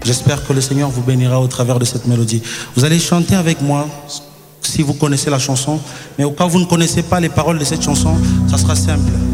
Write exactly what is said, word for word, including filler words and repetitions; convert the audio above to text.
J'espère que le Seigneur vous bénira au travers de cette mélodie. Vous allez chanter avec moi, si vous connaissez la chanson, mais au cas où vous ne connaissez pas les paroles de cette chanson, ça sera simple.